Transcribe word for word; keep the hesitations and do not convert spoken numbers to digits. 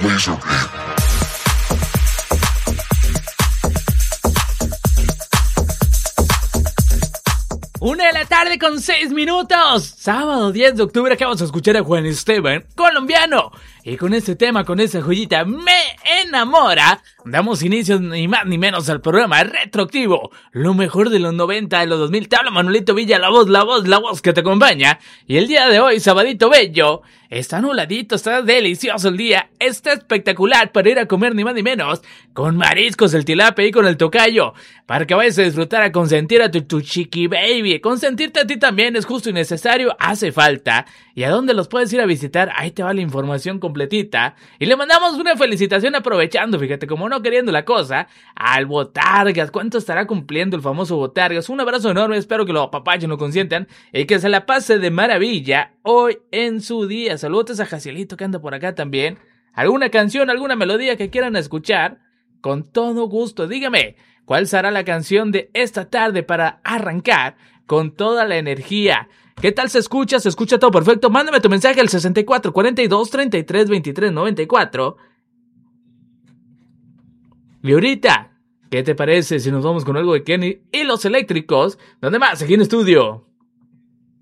Una de la tarde con seis minutos. Sábado diez de octubre acabamos de escuchar a Juan Esteban, colombiano. Y con este tema, con esa joyita, Me Enamora, damos inicio ni más ni menos al programa Retroactivo. Lo mejor de los noventa, de los dos mil. Te habla Manuelito Villa, la voz, la voz, la voz que te acompaña. Y el día de hoy, sabadito bello, está nubladito, está delicioso el día. Está espectacular para ir a comer ni más ni menos. Con mariscos, el tilapia y con el tocayo. Para que vayas a disfrutar, a consentir a tu, tu chiqui baby. Consentirte a ti también es justo y necesario, hace falta. ¿Y a dónde los puedes ir a visitar? Ahí te va la información completita. Y le mandamos una felicitación aprovechando, fíjate, como no queriendo la cosa, al Botargas. ¿Cuánto estará cumpliendo el famoso Botargas? Un abrazo enorme, espero que los papachos lo consientan y que se la pase de maravilla hoy en su día. Saludos a Jacielito que anda por acá también. ¿Alguna canción, alguna melodía que quieran escuchar? Con todo gusto, dígame, ¿cuál será la canción de esta tarde para arrancar con toda la energía? ¿Qué tal se escucha? ¿Se escucha todo perfecto? Mándame tu mensaje al sesenta y cuatro, cuarenta y dos, treinta y tres, veintitrés, noventa y cuatro. Y ahorita, ¿qué te parece si nos vamos con algo de Kenny y los Eléctricos? ¿Dónde más? Aquí en estudio.